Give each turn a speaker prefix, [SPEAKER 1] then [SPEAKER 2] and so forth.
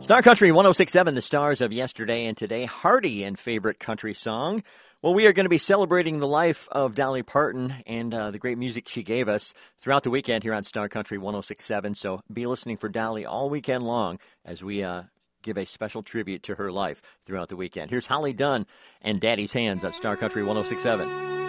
[SPEAKER 1] Star Country 106.7, the stars of yesterday and today. Hardy and favorite country song. Well, we are going to be celebrating the life of Dolly Parton and the great music she gave us throughout the weekend here on Star Country 106.7. So be listening for Dolly all weekend long as we give a special tribute to her life throughout the weekend. Here's Holly Dunn and Daddy's Hands on Star Country 106.7.